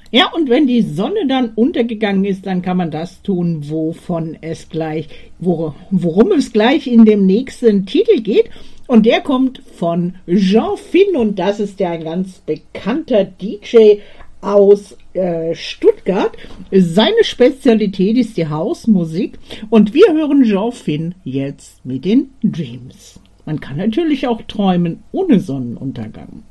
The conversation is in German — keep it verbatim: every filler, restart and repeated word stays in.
Ja, und wenn die Sonne dann untergegangen ist, dann kann man das tun, wovon es gleich, wor- worum es gleich in dem nächsten Titel geht. Und der kommt von Jean Finn und das ist ja ein ganz bekannter D J aus äh, Stuttgart. Seine Spezialität ist die Hausmusik und wir hören Jean Finn jetzt mit den Dreams. Man kann natürlich auch träumen ohne Sonnenuntergang.